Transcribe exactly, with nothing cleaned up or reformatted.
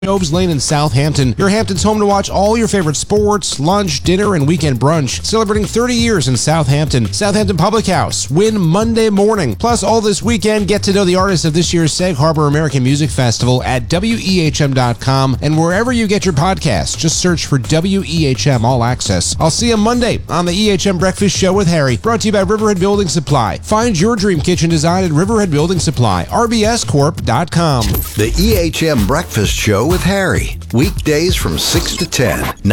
Jobs Lane in Southampton. Your Hampton's home to watch all your favorite sports, lunch, dinner, and weekend brunch. Celebrating thirty years in Southampton. Southampton Public House. Win Monday morning. Plus, all this weekend, get to know the artists of this year's Sag Harbor American Music Festival at W E H M dot com and wherever you get your podcasts. Just search for W E H M All Access. I'll see you Monday on the E H M Breakfast Show with Harry, brought to you by Riverhead Building Supply. Find your dream kitchen design at Riverhead Building Supply, R B S corp dot com. The E H M Breakfast Show with Harry. Weekdays from six to ten.